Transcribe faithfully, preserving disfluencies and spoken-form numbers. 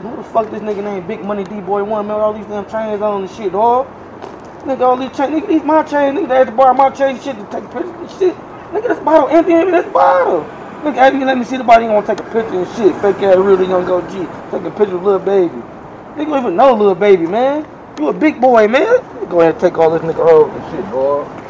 Who the fuck this nigga named Big Money D-Boy one, man, with all these damn chains on and shit, dog? Nigga, all these chains, nigga, these my chains, nigga, they had to borrow my chain shit to take pictures and shit. Nigga, this bottle empty, empty, this bottle. Nigga, after you let me see the body, you wanna take a picture and shit. Fake ass really young go G, take a picture of Lil Baby. Nigga don't even know Lil Baby, man. You a big boy, man. Go ahead and take all this nigga hoes and shit, dog.